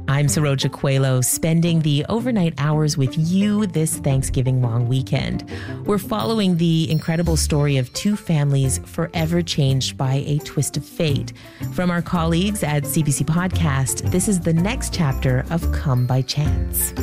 I'm Saroja Coelho, spending the overnight hours with you this Thanksgiving long weekend. We're following the incredible story of two families forever changed by a twist of fate. From our colleagues at CBC Podcast, this is the next chapter of Come by Chance.